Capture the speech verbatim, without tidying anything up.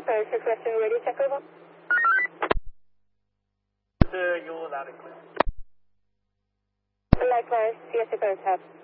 Post requesting radio check over. You're loud and clear. Likewise, C S A Post have.